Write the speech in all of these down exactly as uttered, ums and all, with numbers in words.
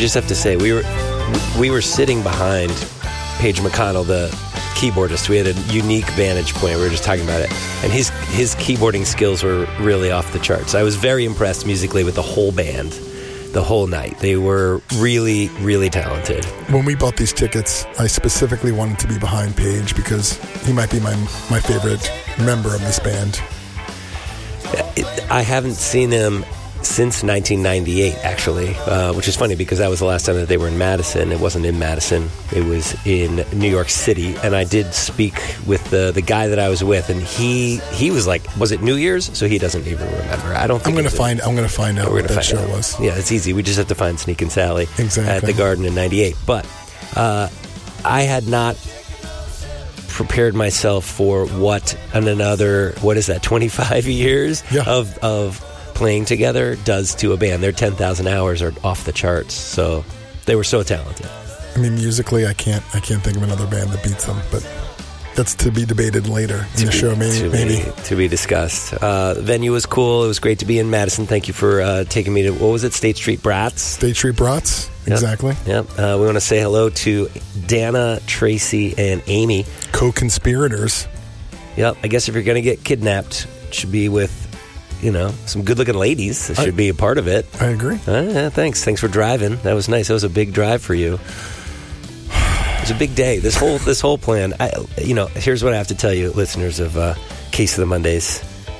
just have to say, we were we were sitting behind Paige McConnell, the keyboardist. We had a unique vantage point. We were just talking about it. And his his keyboarding skills were really off the charts. I was very impressed musically with the whole band, the whole night. They were really, really talented. When we bought these tickets, I specifically wanted to be behind Paige because he might be my my favorite member of this band. I haven't seen them since nineteen ninety-eight, actually, uh, which is funny because that was the last time that they were in Madison. It wasn't in Madison. It was in New York City. And I did speak with the, the guy that I was with, and he he was like, was it New Year's? So he doesn't even remember. I don't think I'm going to find I'm going to find out what that show out. was. Yeah, it's easy. We just have to find Sneak and Sally exactly. at the Garden in ninety-eight. But uh, I had not prepared myself for what in another, what is that, twenty-five years yeah. of of playing together does to a band. Their ten thousand hours are off the charts, so they were so talented. I mean, musically, I can't I can't think of another band that beats them, but that's to be debated later in to the be, show, maybe. To maybe. be, to be discussed. Uh, the venue was cool. It was great to be in Madison. Thank you for uh, taking me to, what was it, State Street Brats? State Street Brats, yep. exactly. Yep. Uh, we want to say hello to Dana, Tracy, and Amy. Co-conspirators. Yep. I guess if you're going to get kidnapped, it should be with, you know, some good-looking ladies. That should I, be a part of it. I agree. Uh, yeah, thanks. Thanks for driving. That was nice. That was a big drive for you. It was a big day. This whole this whole plan. I, you know, here's what I have to tell you, listeners of uh, Case of the Mondays.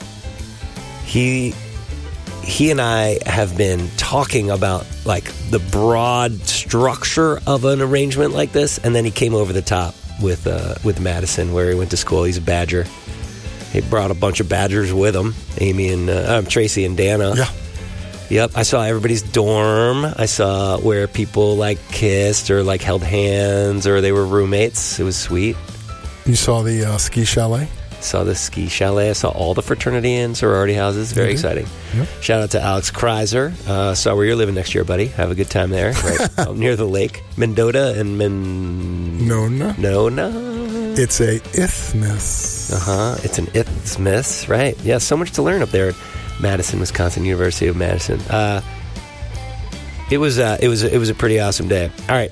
He he and I have been talking about like the broad structure of an arrangement like this, and then he came over the top with uh, with Madison, where he went to school. He's a Badger. He brought a bunch of Badgers with him, Amy and uh, um, Tracy and Dana. Yeah. Yep. I saw everybody's dorm. I saw where people like kissed or like held hands or they were roommates. It was sweet. You saw the uh, ski chalet? Saw the ski chalet. I saw all the fraternity and sorority houses. Very mm-hmm. exciting. Yep. Shout out to Alex Kreiser. Uh, saw where you're living next year, buddy. Have a good time there. Right out near the lake. Mendota and Men... Nona. Nona. It's a isthmus. Uh-huh. It's an isthmus, right. Yeah, so much to learn up there at Madison, Wisconsin, University of Madison. Uh, it was uh, it was it was a pretty awesome day. All right,